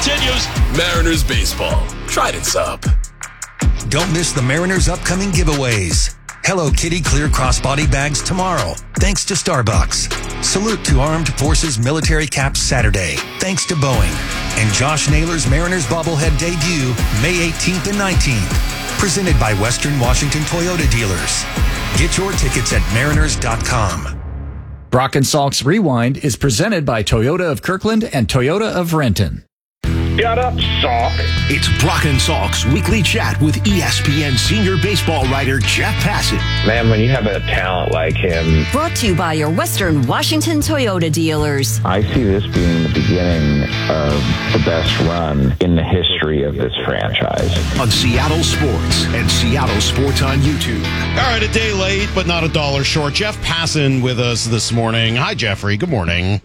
continues. Mariners baseball. Tried it's up. Don't miss the Mariners' upcoming giveaways. Hello Kitty clear crossbody bags tomorrow, thanks to Starbucks. Salute to Armed Forces Military Caps Saturday, thanks to Boeing. And Josh Naylor's Mariners bobblehead debut, May 18th and 19th. Presented by Western Washington Toyota Dealers. Get your tickets at mariners.com. Brock and Salk's Rewind is presented by Toyota of Kirkland and Toyota of Renton. Shut up, Salk. It's Brock and Salk's weekly chat with ESPN senior baseball writer Jeff Passan. Man, when you have a talent like him. Brought to you by your Western Washington Toyota dealers. I see this being the beginning of the best run in the history of this franchise. On Seattle Sports and Seattle Sports on YouTube. All right, a day late, but not a dollar short. Jeff Passan with us this morning. Hi, Jeffrey. Good morning.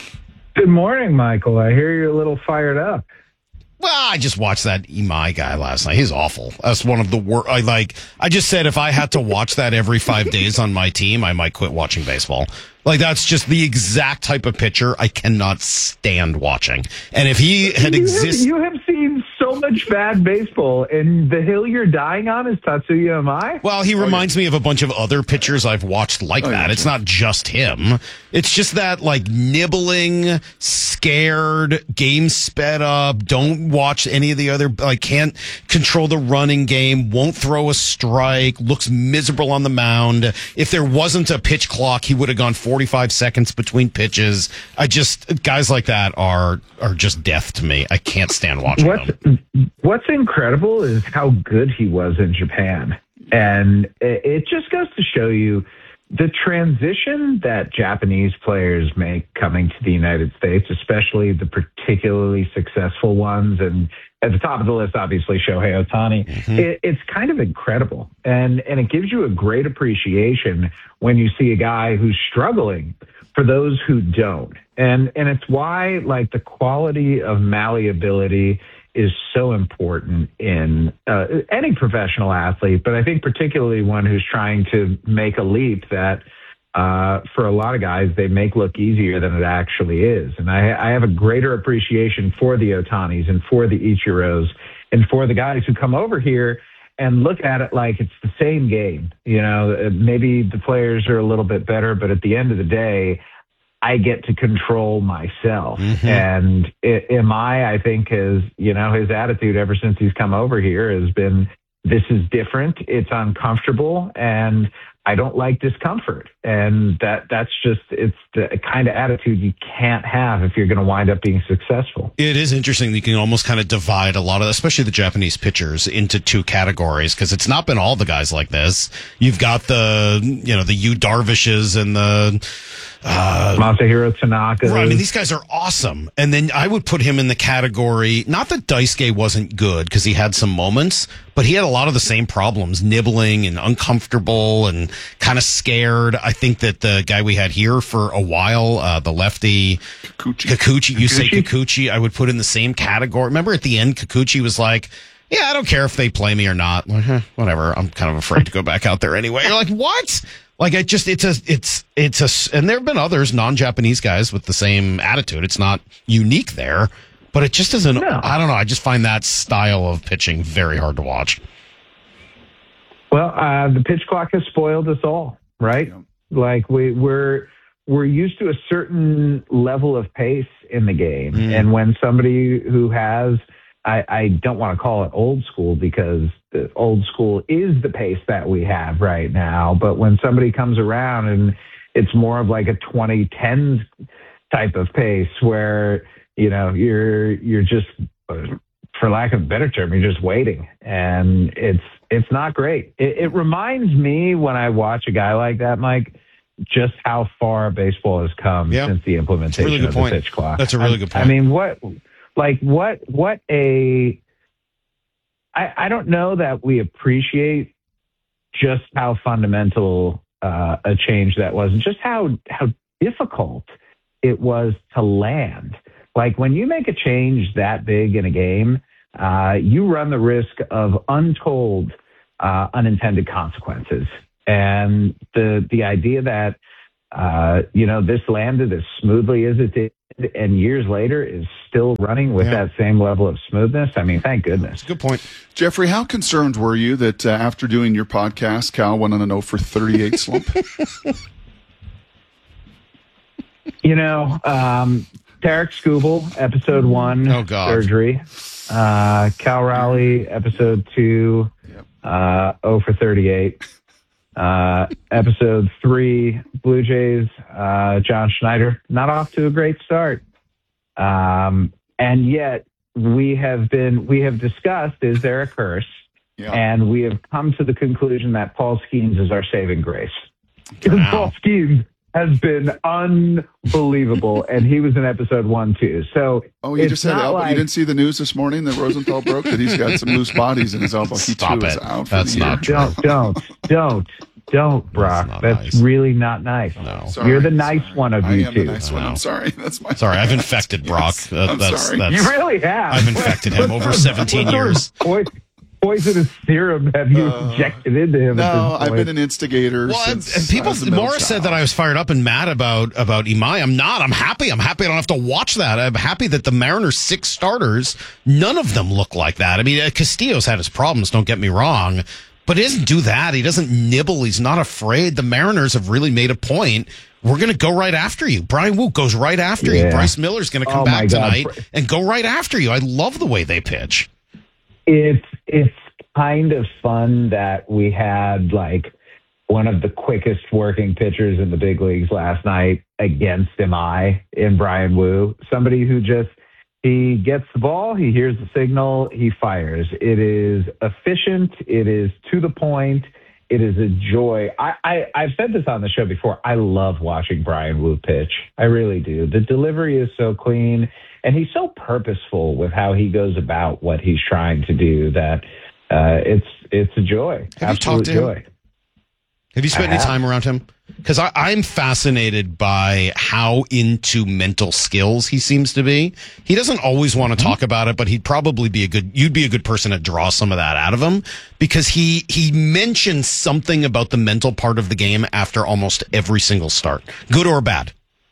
Good morning, Michael. I hear you're a little fired up. Well, I just watched that Imai guy last night. He's awful. That's one of the worst. I just said if I had to watch that every 5 days on my team, I might quit watching baseball. Like, that's just the exact type of pitcher I cannot stand watching. And if he had existed... You have seen so much bad baseball, and the hill you're dying on is Tatsuya Imai? Well, he reminds me of a bunch of other pitchers I've watched like that. It's not just him. It's just that, like, nibbling, scared, game sped up, don't watch any of the other... Like, can't control the running game, won't throw a strike, looks miserable on the mound. If there wasn't a pitch clock, he would have gone 45 seconds between pitches. Guys like that are just death to me. I can't stand watching them. What's incredible is how good he was in Japan. And it just goes to show you the transition that Japanese players make coming to the United States, especially the particularly successful ones. And at the top of the list, obviously, Shohei Ohtani. Mm-hmm. It's kind of incredible. And it gives you a great appreciation when you see a guy who's struggling for those who don't. And it's why, like, the quality of malleability is so important in any professional athlete, but I think particularly one who's trying to make a leap that for a lot of guys, they make look easier than it actually is. And I have a greater appreciation for the Ohtanis and for the Ichiros and for the guys who come over here and look at it like it's the same game. You know, maybe the players are a little bit better, but at the end of the day, I get to control myself. Mm-hmm. And Imai, I think, his attitude ever since he's come over here has been, this is different, it's uncomfortable, and I don't like discomfort. And it's the kind of attitude you can't have if you're going to wind up being successful. It is interesting that you can almost kind of divide a lot of, especially the Japanese pitchers, into two categories, because it's not been all the guys like this. You've got the Yu Darvishes and the Masahiro Tanaka. Right, I mean, these guys are awesome. And then I would put him in the category, not that Daisuke wasn't good, because he had some moments, but he had a lot of the same problems, nibbling and uncomfortable and kind of scared. I think that the guy we had here for a while, the lefty, Kikuchi, Yusei Kikuchi, I would put in the same category. Remember at the end, Kikuchi was like, yeah, I don't care if they play me or not. Like, whatever. I'm kind of afraid to go back out there anyway. You're like, what? Like, and there have been others, non-Japanese guys with the same attitude. It's not unique there, but it just isn't, no. I don't know. I just find that style of pitching very hard to watch. Well, the pitch clock has spoiled us all, right? Yeah. Like we're used to a certain level of pace in the game. Mm. And when somebody who has, I don't want to call it old school because the old school is the pace that we have right now. But when somebody comes around and it's more of like a 2010s type of pace where, you're just, for lack of a better term, you're just waiting. And it's not great. It reminds me when I watch a guy like that, Mike, just how far baseball has come since the implementation of the pitch clock. That's a really good point. I mean, I don't know that we appreciate just how fundamental a change that was and just how difficult it was to land. Like when you make a change that big in a game, you run the risk of untold unintended consequences. And the idea that, this landed as smoothly as it did and years later is still running with that same level of smoothness. I mean, thank goodness. Good point. Jeffrey, how concerned were you that after doing your podcast, Cal went on an 0 for 38 slump? Tarek Skubal, episode 1, surgery. Cal Rowley, episode 2, 0 for 38. Episode 3, Blue Jays, John Schneider, not off to a great start. And yet we have discussed, is there a curse? Yeah. And we have come to the conclusion that Paul Skeens is our saving grace. Because Paul Skeens has been unbelievable, and he was in episode 1 too. So, you just said elbow. You didn't see the news this morning that Rosenthal broke that he's got some loose bodies in his elbow. He too is out. That's not true. Don't, Brock. That's nice. Really not nice. No, you're the nice one of you two. I am the nice one. I'm sorry. That's my. Sorry, I've infected Brock. I'm sorry. You really have. I've infected him over 17 years. Poisonous serum have you injected into him? No, I've been an instigator. Well, and Morris said that I was fired up and mad about Imai. I'm not. I'm happy. I'm happy I don't have to watch that. I'm happy that the Mariners' 6 starters, none of them look like that. I mean, Castillo's had his problems, don't get me wrong, but he doesn't do that. He doesn't nibble. He's not afraid. The Mariners have really made a point. We're going to go right after you. Brian Woot goes right after you. Bryce Miller's going to come back tonight and go right after you. I love the way they pitch. It's kind of fun that we had like one of the quickest working pitchers in the big leagues last night against Imai in Brian Wu. Somebody who he gets the ball, he hears the signal, he fires. It is efficient. It is to the point. It is a joy. I've said this on the show before. I love watching Brian Wu pitch. I really do. The delivery is so clean. And he's so purposeful with how he goes about what he's trying to do that it's a joy. Absolute joy. Have you spent any time around him? Because I'm fascinated by how into mental skills he seems to be. He doesn't always want to talk about it, but he'd probably you'd be a good person to draw some of that out of him, because he mentions something about the mental part of the game after almost every single start, good or bad.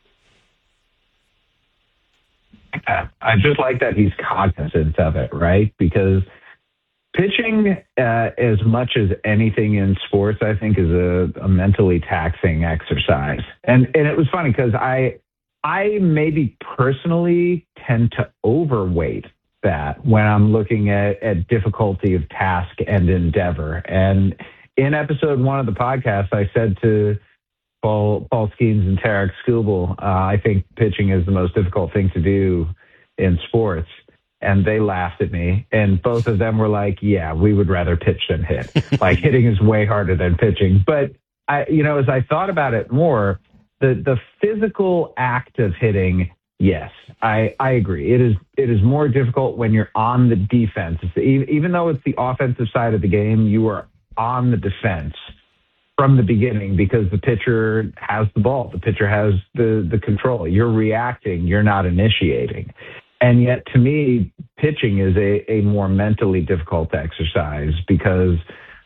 I just like that he's cognizant of it, right? Because pitching, as much as anything in sports, I think is a mentally taxing exercise. And it was funny because I maybe personally tend to overweight that when I'm looking at difficulty of task and endeavor. And in episode 1 of the podcast, I said to Paul Skeens and Tarek Skubal, I think pitching is the most difficult thing to do in sports. And they laughed at me. And both of them were like, yeah, we would rather pitch than hit. Like, hitting is way harder than pitching. But, as I thought about it more, the physical act of hitting, yes, I agree. It is more difficult when you're on the defense. Even though it's the offensive side of the game, you are on the defense from the beginning because the pitcher has the ball. The pitcher has the control. You're reacting. You're not initiating. And yet, to me, pitching is a more mentally difficult exercise because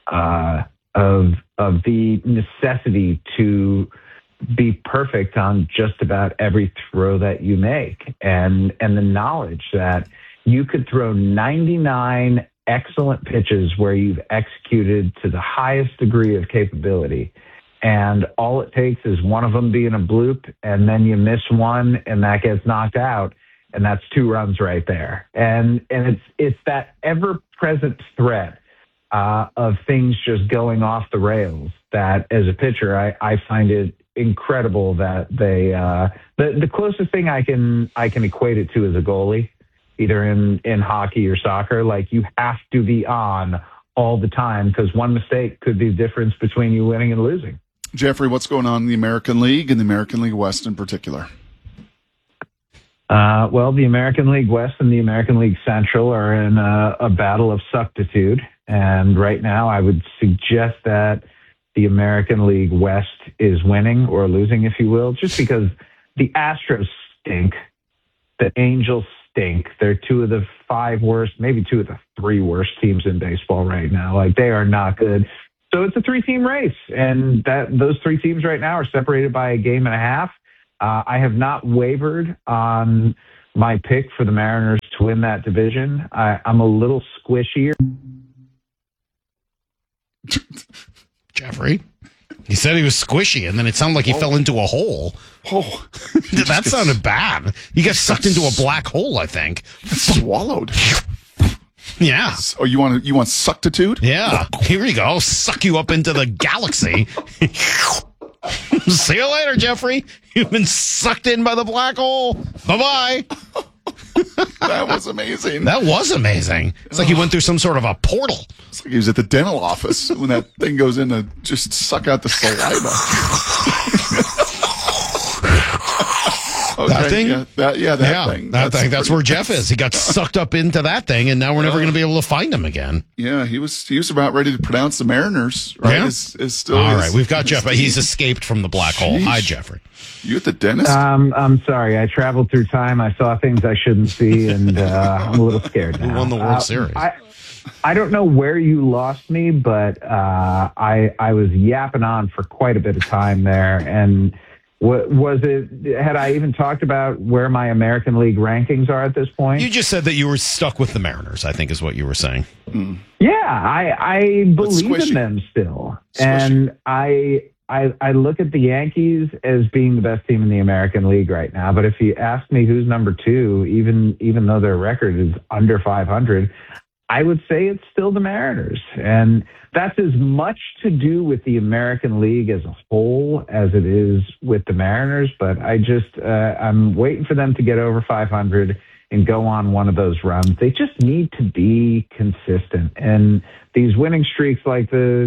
of the necessity to be perfect on just about every throw that you make, and the knowledge that you could throw 99 excellent pitches where you've executed to the highest degree of capability, and all it takes is one of them being a bloop, and then you miss one, and that gets knocked out. And that's 2 runs right there. And it's that ever-present threat of things just going off the rails that, as a pitcher, I find it incredible that they the closest thing I can equate it to is a goalie, either in hockey or soccer. Like, you have to be on all the time because one mistake could be the difference between you winning and losing. Jeffrey, what's going on in the American League and the American League West in particular? Well, the American League West and the American League Central are in a battle of suctitude. And right now, I would suggest that the American League West is winning or losing, if you will, just because the Astros stink. The Angels stink. They're 2 of the 5 worst, maybe 2 of the 3 worst teams in baseball right now. Like, they are not good. So it's a 3-team race. And those 3 teams right now are separated by a game and a half. I have not wavered on my pick for the Mariners to win that division. I'm a little squishier. Jeffrey, he said he was squishy, and then it sounded like he fell into a hole. Oh, That sounded bad. He got sucked into a black hole, I think. Swallowed. Yeah. Oh, you want suctitude? Yeah. Here we go. Suck you up into the galaxy. See you later, Jeffrey. You've been sucked in by the black hole. Bye-bye. That was amazing. That was amazing. It's like he went through some sort of a portal. It's like he was at the dental office when that thing goes in to just suck out the saliva. Okay, That thing? That thing. That thing. That's where Jeff is. He got sucked up into that thing, and now we're never going to be able to find him again. Yeah, he was about ready to pronounce the Mariners. Right? Yeah? Is still all right. We've got Jeff. He's escaped from the black hole. Hi, Jeffrey. You at the dentist? I'm sorry. I traveled through time. I saw things I shouldn't see, and I'm a little scared now. Who won the World Series? I don't know where you lost me, but I was yapping on for quite a bit of time there. And was it? Had I even talked about where my American League rankings are at this point? You just said that you were stuck with the Mariners, I think is what you were saying. Yeah, I believe in them still. And I look at the Yankees as being the best team in the American League right now. But if you ask me who's number two, even though their record is under 500, I would say it's still the Mariners. And that's as much to do with the American League as a whole as it is with the Mariners. But I'm waiting for them to get over 500 and go on one of those runs. They just need to be consistent. And these winning streaks they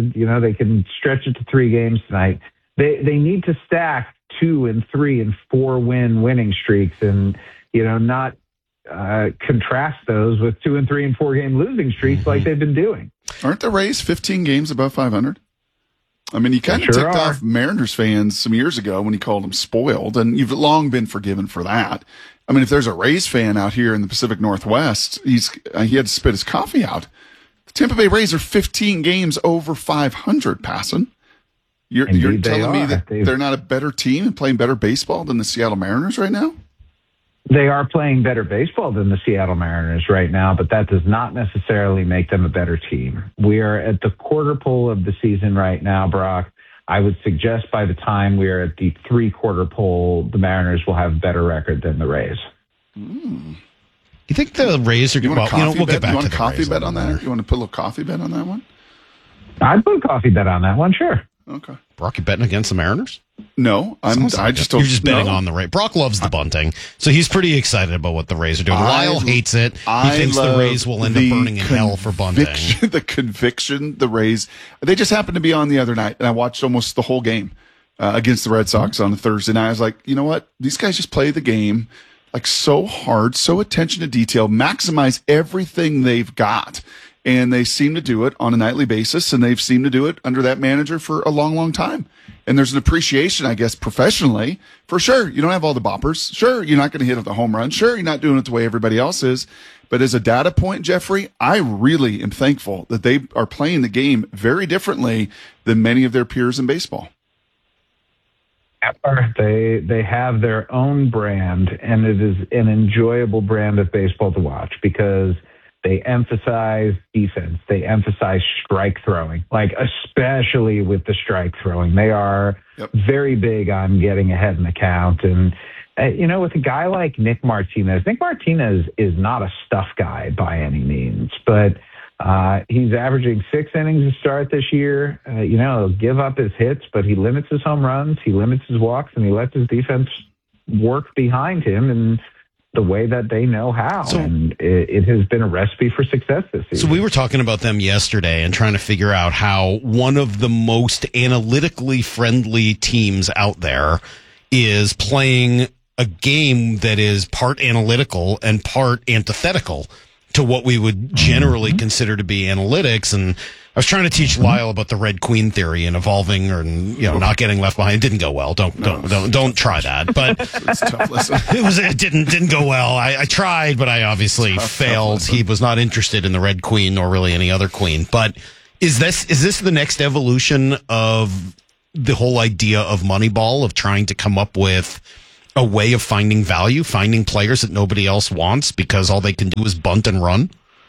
can stretch it to 3 games tonight. They need to stack 2 and 3 and 4 winning streaks and, not contrast those with 2 and 3 and 4 game losing streaks like they've been doing. Aren't the Rays 15 games above 500? I mean, you kind of ticked off Mariners fans some years ago when he called them spoiled, and you've long been forgiven for that. I mean, if there's a Rays fan out here in the Pacific Northwest, he had to spit his coffee out. The Tampa Bay Rays are 15 games over 500, Passan. You're telling me that they're not a better team and playing better baseball than the Seattle Mariners right now? They are playing better baseball than the Seattle Mariners right now, but that does not necessarily make them a better team. We are at the quarter pole of the season right now, Brock. I would suggest by the time we are at the 3/4 pole, the Mariners will have a better record than the Rays. You think the Rays are going to we'll get back to the Rays. You want a coffee bet on that? You want to put a little coffee bet on that one? I'd put a coffee bet on that one, sure. Okay. Brock, you betting against the Mariners? No, You're just betting on the Rays. Brock loves the bunting, so he's pretty excited about what the Rays are doing. Lyle hates it. He thinks the Rays will end up burning in hell for bunting. The conviction, the Rays, they just happened to be on the other night, and I watched almost the whole game against the Red Sox on a Thursday night. I was like, you know what? These guys just play the game like so hard, so attention to detail, maximize everything they've got. And they seem to do it on a nightly basis, and they've seemed to do it under that manager for a long, long time. And there's an appreciation, I guess, professionally, for sure. You don't have all the boppers. Sure, you're not going to hit the home run. Sure, you're not doing it the way everybody else is. But as a data point, Jeffrey, I really am thankful that they are playing the game very differently than many of their peers in baseball. They have their own brand, and it is an enjoyable brand of baseball to watch because they emphasize defense. They emphasize strike throwing, especially with the strike throwing. They are very big on getting ahead in the count. And, with a guy like Nick Martinez is not a stuff guy by any means, but he's averaging 6 innings to start this year. He'll give up his hits, but he limits his home runs, he limits his walks, and he lets his defense work behind him. And the way that they know how. And it has been a recipe for success this season. So we were talking about them yesterday and trying to figure out how one of the most analytically friendly teams out there is playing a game that is part analytical and part antithetical to what we would generally consider to be analytics. And I was trying to teach Lyle about the Red Queen theory and evolving or not getting left behind. It didn't go well. Don't try that. But it's a tough lesson. It didn't go well. I tried, but I obviously failed. He was not interested in the Red Queen nor really any other queen. But is this the next evolution of the whole idea of Moneyball, of trying to come up with a way of finding value, finding players that nobody else wants because all they can do is bunt and run?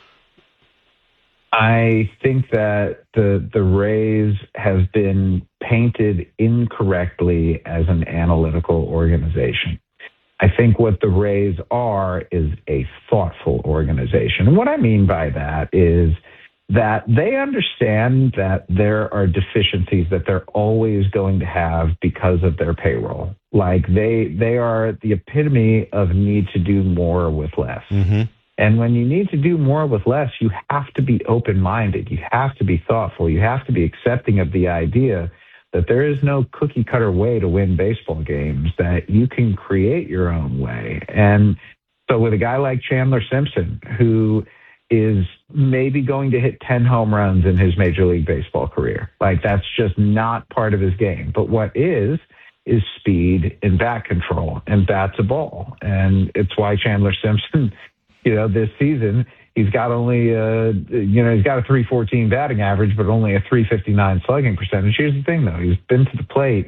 I think that the Rays have been painted incorrectly as an analytical organization. I think what the Rays are is a thoughtful organization. And what I mean by that is that they understand that there are deficiencies that they're always going to have because of their payroll. Like they are the epitome of need to do more with less. Mm-hmm. And when you need to do more with less, you have to be open-minded. You have to be thoughtful. You have to be accepting of the idea that there is no cookie-cutter way to win baseball games, that you can create your own way. And so with a guy like Chandler Simpson, who is maybe going to hit 10 home runs in his Major League Baseball career, like that's just not part of his game. But what is speed and bat control and bat to ball. And it's why Chandler Simpson, this season, he's got only, he's got a 314 batting average, but only a 359 slugging percentage. Here's the thing, though. He's been to the plate,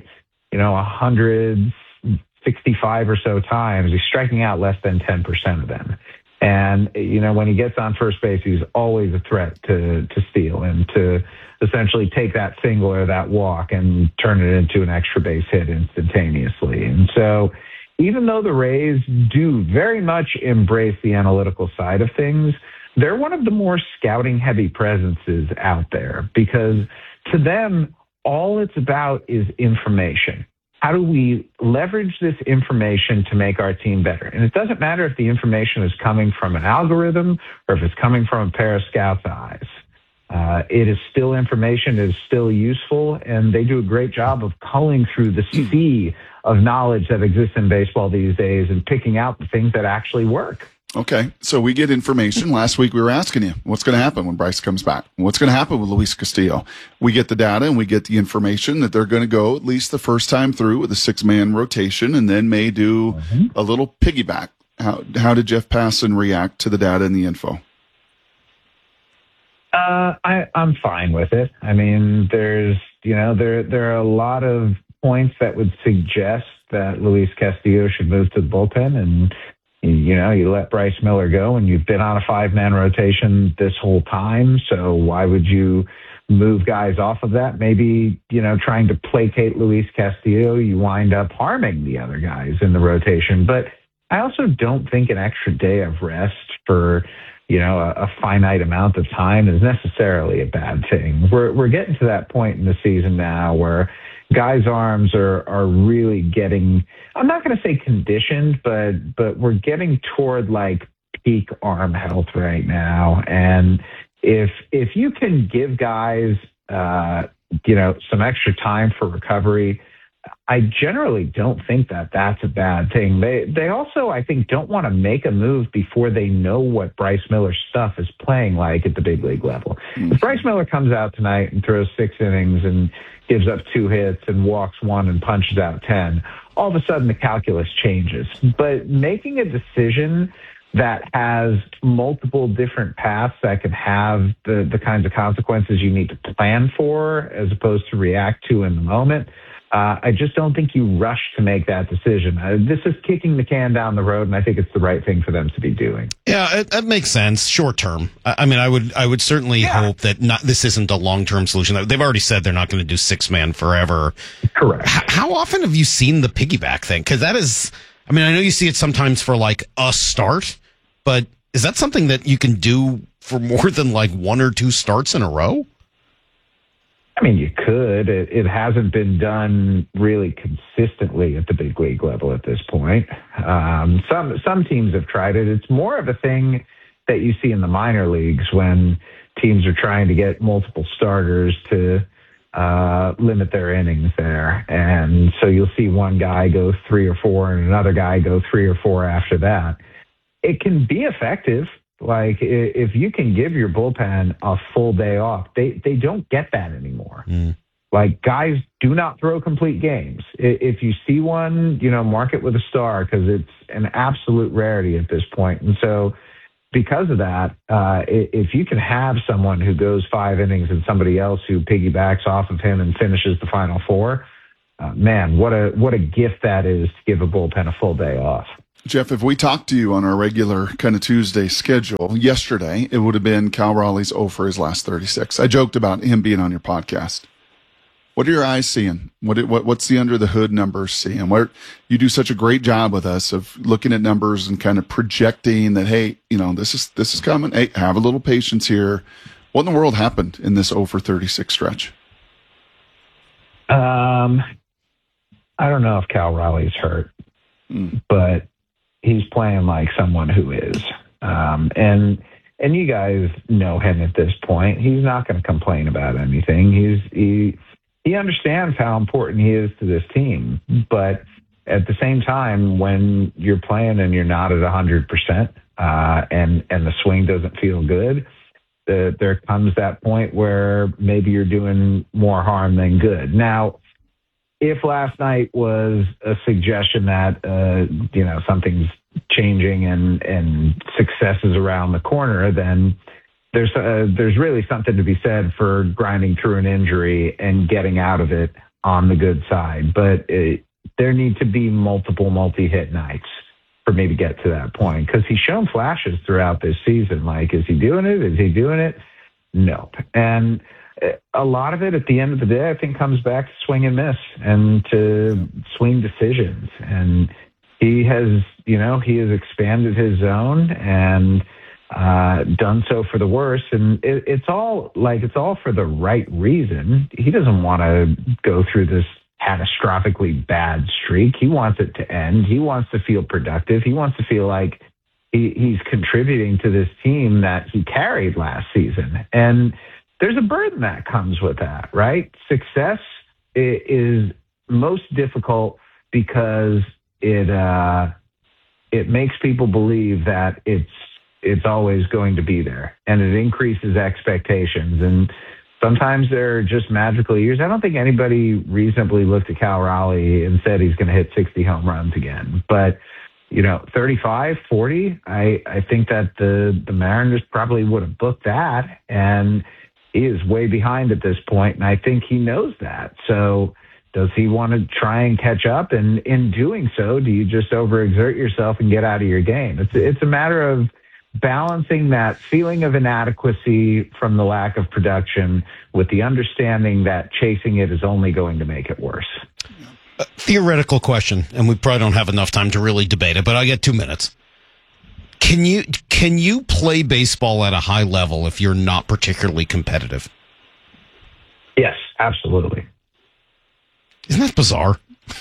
165 or so times. He's striking out less than 10% of them. And, when he gets on first base, he's always a threat to steal and to essentially take that single or that walk and turn it into an extra base hit instantaneously. And so even though the Rays do very much embrace the analytical side of things, they're one of the more scouting-heavy presences out there because to them, all it's about is information. How do we leverage this information to make our team better? And it doesn't matter if the information is coming from an algorithm or if it's coming from a pair of scouts' eyes. It is still information, it is still useful, and they do a great job of culling through the sea of knowledge that exists in baseball these days and picking out the things that actually work. Okay, so we get information. Last week we were asking you, what's going to happen when Bryce comes back? What's going to happen with Luis Castillo? We get the data and we get the information that they're going to go at least the first time through with a 6-man rotation and then may do a little piggyback. How did Jeff Passan react to the data and the info? I'm fine with it. I mean, there are a lot of points that would suggest that Luis Castillo should move to the bullpen, and you let Bryce Miller go, and you've been on a 5-man rotation this whole time. So why would you move guys off of that? Maybe trying to placate Luis Castillo, you wind up harming the other guys in the rotation. But I also don't think an extra day of rest for a finite amount of time is necessarily a bad thing. We're getting to that point in the season now where guys' arms are really getting, I'm not going to say conditioned, but we're getting toward like peak arm health right now. And if you can give guys, some extra time for recovery, I generally don't think that that's a bad thing. They also, I think, don't want to make a move before they know what Bryce Miller's stuff is playing like at the big league level. If Bryce Miller comes out tonight and throws 6 innings and gives up 2 hits and walks 1 and punches out 10, all of a sudden the calculus changes. But making a decision that has multiple different paths that can have the kinds of consequences you need to plan for as opposed to react to in the moment, I just don't think you rush to make that decision. This is kicking the can down the road, and I think it's the right thing for them to be doing. Yeah, that makes sense. Short term. I mean, I would certainly hope that this isn't a long-term solution. They've already said they're not going to do 6-man forever. Correct. How often have you seen the piggyback thing? Because that is, I mean, I know you see it sometimes for like a start, but is that something that you can do for more than like 1 or 2 starts in a row? I mean, you could. It hasn't been done really consistently at the big league level at this point. Some teams have tried it. It's more of a thing that you see in the minor leagues when teams are trying to get multiple starters to limit their innings there. And so you'll see one guy go 3 or 4 and another guy go 3 or 4 after that. It can be effective. Like, if you can give your bullpen a full day off, they don't get that anymore. Like, guys do not throw complete games. If you see one, mark it with a star because it's an absolute rarity at this point. And so because of that, if you can have someone who goes 5 innings and somebody else who piggybacks off of him and finishes the final 4, man, what a gift that is to give a bullpen a full day off. Jeff, if we talked to you on our regular kind of Tuesday schedule yesterday, it would have been Cal Raleigh's 0 for his last 36. I joked about him being on your podcast. What are your eyes seeing? What's the under the hood numbers seeing? You do such a great job with us of looking at numbers and kind of projecting that, hey, this is coming. Hey, have a little patience here. What in the world happened in this 0 for 36 stretch? I don't know if Cal Raleigh's hurt, but he's playing like someone who is. And you guys know him at this point. He's not going to complain about anything. He understands how important he is to this team. But at the same time, when you're playing and you're not at 100%, and the swing doesn't feel good, there comes that point where maybe you're doing more harm than good. Now, if last night was a suggestion that, something's changing and success is around the corner, then there's really something to be said for grinding through an injury and getting out of it on the good side. But there need to be multiple multi-hit nights for me to get to that point, because he's shown flashes throughout this season. Like, is he doing it? Is he doing it? No. And a lot of it at the end of the day, I think, comes back to swing and miss and to swing decisions. And he has expanded his zone and done so for the worse. And it's all for the right reason. He doesn't want to go through this catastrophically bad streak. He wants it to end. He wants to feel productive. He wants to feel like he's contributing to this team that he carried last season. And there's a burden that comes with that, right? Success is most difficult because it makes people believe that it's always going to be there, and it increases expectations. And sometimes they're just magical years. I don't think anybody reasonably looked at Cal Raleigh and said he's going to hit 60 home runs again. But 35, 40, I think that the Mariners probably would have booked that, and he is way behind at this point, and I think he knows that. So does he want to try and catch up? And in doing so, do you just overexert yourself and get out of your game? It's a matter of balancing that feeling of inadequacy from the lack of production with the understanding that chasing it is only going to make it worse. Theoretical question, and we probably don't have enough time to really debate it, but I get 2 minutes. Can you play baseball at a high level if you're not particularly competitive? Yes, absolutely. Isn't that bizarre?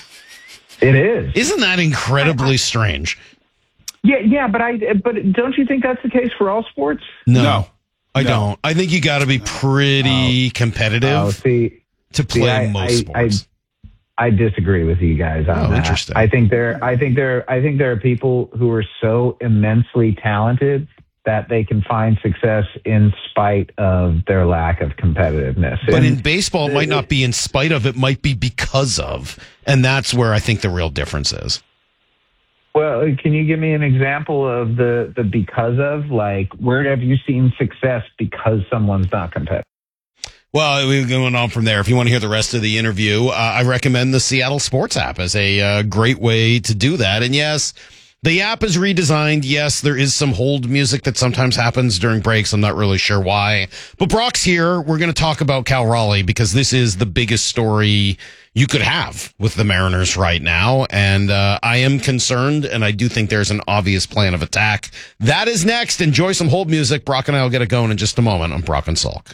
It is. Isn't that incredibly strange? Yeah, but don't you think that's the case for all sports? No. I don't. I think you got to be pretty competitive to play most sports. I disagree with you guys on that. Interesting. I think there are people who are so immensely talented that they can find success in spite of their lack of competitiveness. But in baseball, it might not be in spite of, it might be because of. And that's where I think the real difference is. Well, can you give me an example of the because of? Like, where have you seen success because someone's not competitive? Well, we're going on from there. If you want to hear the rest of the interview, I recommend the Seattle Sports app as a great way to do that. And yes, the app is redesigned. Yes, there is some hold music that sometimes happens during breaks. I'm not really sure why. But Brock's here. We're going to talk about Cal Raleigh because this is the biggest story you could have with the Mariners right now. And I am concerned, and I do think there's an obvious plan of attack. That is next. Enjoy some hold music. Brock and I will get it going in just a moment on Brock and Salk.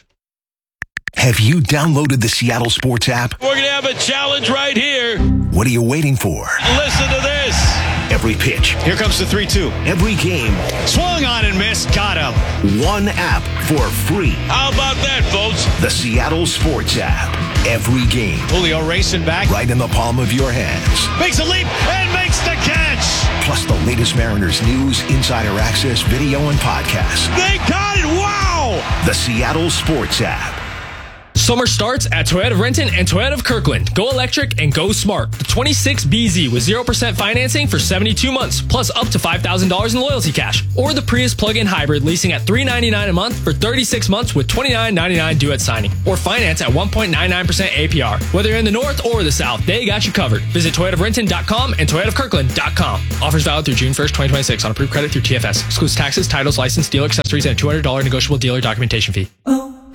Have you downloaded the Seattle Sports app? We're going to have a challenge right here. What are you waiting for? Listen to this. Every pitch. Here comes the 3-2. Every game. Swung on and missed. Got him. One app for free. How about that, folks? The Seattle Sports app. Every game. Julio racing back. Right in the palm of your hands. Makes a leap and makes the catch. Plus the latest Mariners news, insider access, video, and podcasts. They got it. Wow. The Seattle Sports app. Summer starts at Toyota of Renton and Toyota of Kirkland. Go electric and go smart. The 26BZ with 0% financing for 72 months, plus up to $5,000 in loyalty cash. Or the Prius plug-in hybrid leasing at $399 a month for 36 months with $29.99 due at signing. Or finance at 1.99% APR. Whether you're in the north or the south, they got you covered. Visit ToyotaofRenton.com and ToyotaofKirkland.com. Offers valid through June 1st, 2026 on approved credit through TFS. Excludes taxes, titles, license, dealer accessories, and $200 negotiable dealer documentation fee.